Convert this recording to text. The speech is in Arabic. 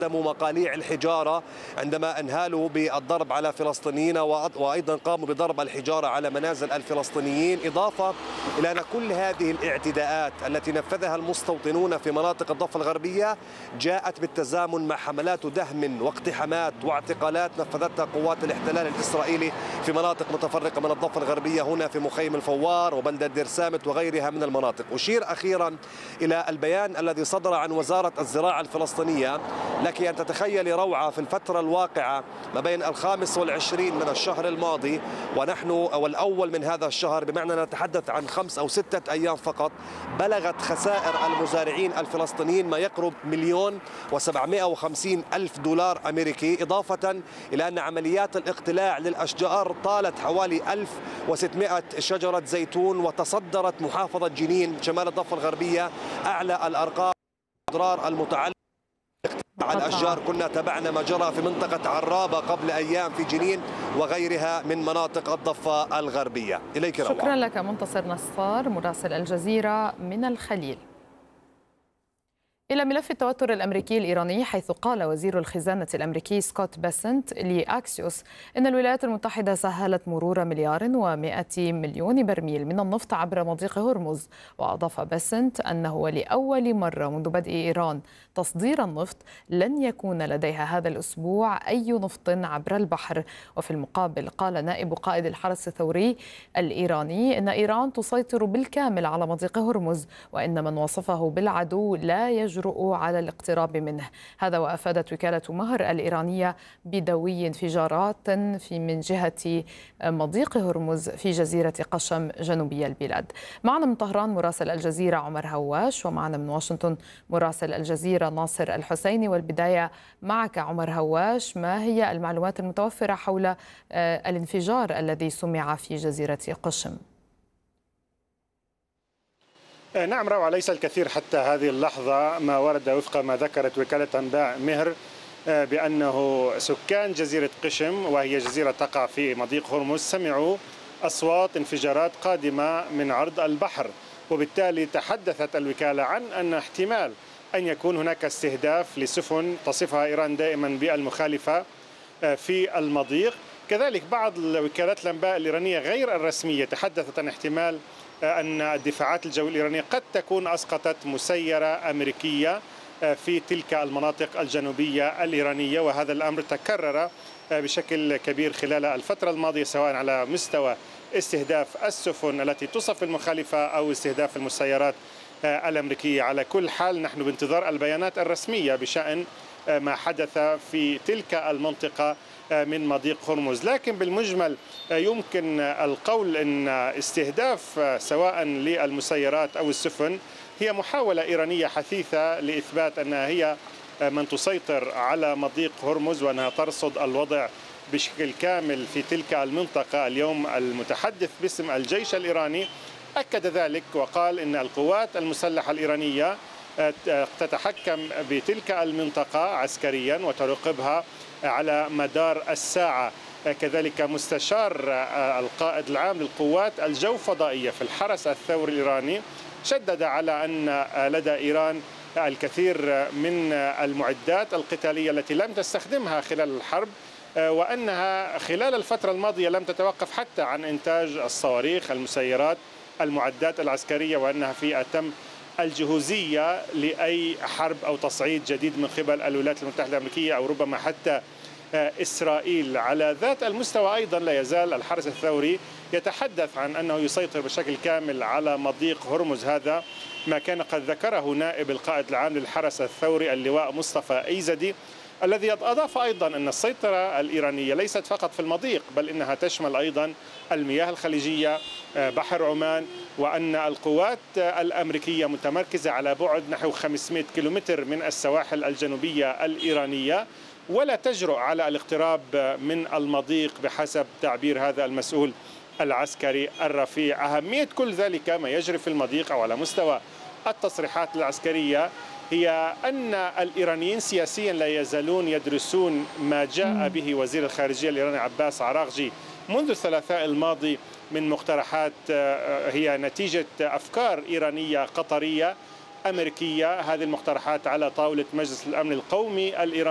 مقاليع الحجارة عندما انهالوا بالضرب على فلسطينيين وأيضا قاموا بضرب الحجارة على منازل الفلسطينيين، إضافة إلى أن كل هذه الاعتداءات التي نفذها المستوطنون في مناطق الضفة الغربية جاءت بالتزامن مع حملات دهم واقتحامات واعتقالات نفذتها قوات الاحتلال الإسرائيلي في مناطق متفرقة من الضفة الغربية، هنا في مخيم الفوار وبلدة دير سامت وغيرها من المناطق. أشير أخيرا إلى البيان الذي صدر عن وزارة الزراعة الفلسطينية. لك أن تتخيلي روعة، في الفترة الواقعة ما بين 25 من الشهر الماضي ونحن والأول من هذا الشهر، بمعنى نتحدث عن 5 أو 6 أيام فقط، بلغت خسائر المزارعين الفلسطينيين ما يقرب 1,750,000 دولار أمريكي، إضافة إلى أن عمليات الاقتلاع للأشجار طالت حوالي 1600 شجرة زيتون، وتصدرت محافظة جنين شمال الضفة الغربية أعلى الأرقام الأضرار المتعلقة على الأشجار. كنا تابعنا ما جرى في منطقة عرابة قبل أيام في جنين وغيرها من مناطق الضفة الغربية. إليك روعة. شكرا لك منتصر نصار مراسل الجزيرة من الخليل. إلى ملف التوتر الأمريكي الإيراني، حيث قال وزير الخزانة الأمريكي سكوت بيسنت لأكسيوس إن الولايات المتحدة سهلت مرور 1,100,000,000 برميل من النفط عبر مضيق هرمز. وأضاف بيسنت أنه لأول مرة منذ بدء إيران تصدير النفط لن يكون لديها هذا الأسبوع أي نفط عبر البحر. وفي المقابل قال نائب قائد الحرس الثوري الإيراني إن إيران تسيطر بالكامل على مضيق هرمز، وإن من وصفه بالعدو لا يجرؤ على الاقتراب منه. هذا وأفادت وكالة مهر الإيرانية بدوي انفجارات من جهة مضيق هرمز في جزيرة قشم جنوبي البلاد. معنا من طهران مراسل الجزيرة عمر هواش، ومعنا من واشنطن مراسل الجزيرة ناصر الحسيني. والبداية معك عمر هواش، ما هي المعلومات المتوفرة حول الانفجار الذي سمع في جزيرة قشم؟ نعم روعة، ليس الكثير حتى هذه اللحظة. ما ورد وفق ما ذكرت وكالة أنباء مهر بأنه سكان جزيرة قشم، وهي جزيرة تقع في مضيق هرمز، سمعوا أصوات انفجارات قادمة من عرض البحر، وبالتالي تحدثت الوكالة عن أن احتمال أن يكون هناك استهداف لسفن تصفها إيران دائما بالمخالفة في المضيق. كذلك بعض وكالات الأنباء الإيرانية غير الرسمية تحدثت عن احتمال أن الدفاعات الجوية الإيرانية قد تكون أسقطت مسيرة أمريكية في تلك المناطق الجنوبية الإيرانية، وهذا الأمر تكرر بشكل كبير خلال الفترة الماضية، سواء على مستوى استهداف السفن التي تصف المخالفة أو استهداف المسيرات الأمريكية. على كل حال نحن بانتظار البيانات الرسمية بشأن ما حدث في تلك المنطقة من مضيق هرمز، لكن بالمجمل يمكن القول أن استهداف سواء للمسيرات أو السفن هي محاولة إيرانية حثيثة لإثبات أنها هي من تسيطر على مضيق هرمز، وأنها ترصد الوضع بشكل كامل في تلك المنطقة. اليوم المتحدث باسم الجيش الإيراني أكد ذلك وقال إن القوات المسلحة الإيرانية تتحكم بتلك المنطقة عسكريا وتراقبها على مدار الساعة. كذلك مستشار القائد العام للقوات الجوفضائية في الحرس الثوري الإيراني شدد على أن لدى إيران الكثير من المعدات القتالية التي لم تستخدمها خلال الحرب، وأنها خلال الفترة الماضية لم تتوقف حتى عن إنتاج الصواريخ، المسيرات، المعدات العسكرية، وأنها في أتم الجهوزية لأي حرب أو تصعيد جديد من قبل الولايات المتحدة الأمريكية أو ربما حتى إسرائيل. على ذات المستوى أيضا لا يزال الحرس الثوري يتحدث عن أنه يسيطر بشكل كامل على مضيق هرمز. هذا ما كان قد ذكره نائب القائد العام للحرس الثوري اللواء مصطفى أيزدي، الذي أضاف أيضا أن السيطرة الإيرانية ليست فقط في المضيق، بل إنها تشمل أيضا المياه الخليجية، بحر عمان، وأن القوات الأمريكية متمركزة على بعد نحو 500 كيلومتر من السواحل الجنوبية الإيرانية، ولا تجرؤ على الاقتراب من المضيق بحسب تعبير هذا المسؤول العسكري الرفيع. أهمية كل ذلك ما يجري في المضيق أو على مستوى التصريحات العسكرية هي أن الإيرانيين سياسيا لا يزالون يدرسون ما جاء به وزير الخارجية الإيراني عباس عراغجي منذ الثلاثاء الماضي من مقترحات هي نتيجة أفكار إيرانية قطرية أمريكية. هذه المقترحات على طاولة مجلس الأمن القومي الإيراني.